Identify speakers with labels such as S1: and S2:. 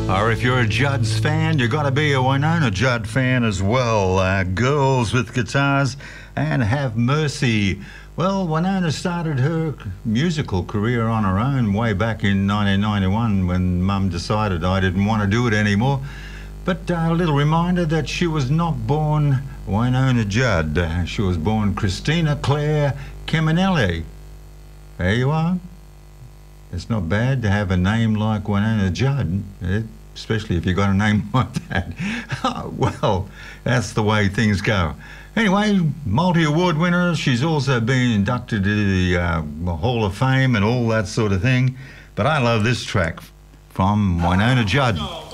S1: Or if you're a Judd's fan, you've got to be a Wynonna Judd fan as well. Girls with Guitars and Have Mercy. Well, Wynonna started her musical career on her own way back in 1991 when Mum decided I didn't want to do it anymore. But a little reminder that she was not born Wynonna Judd. She was born Christina Claire Caminelli. There you are. It's not bad to have a name like Wynonna Judd, especially if you've got a name like that. Well, that's the way things go. Anyway, multi-award winner. She's also been inducted to the Hall of Fame and all that sort of thing. But I love this track from Wynonna Judd.